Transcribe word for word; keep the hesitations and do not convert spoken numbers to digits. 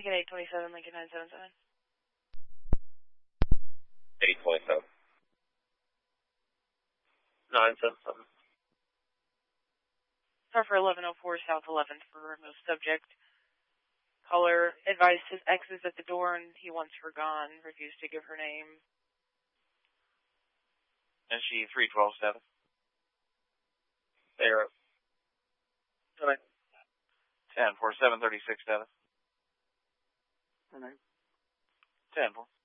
Lincoln eight twenty-seven, Lincoln nine seven seven. eight twenty-seven. nine seven seven. Car for eleven oh four South eleventh for remote subject. Caller advised his ex is at the door and he wants her gone. Refused to give her name. And she three twelve seven. Zero. Nine. ten four seven thirty six seven. Nine. ten four.